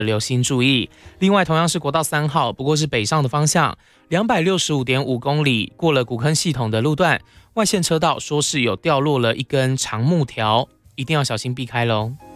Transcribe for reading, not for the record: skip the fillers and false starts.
留心注意。另外，同样是国道3号，不过是北上的方向，265.5公里过了古坑系统的路段，外线车道说是有掉落了一根长木条，一定要小心避开喽。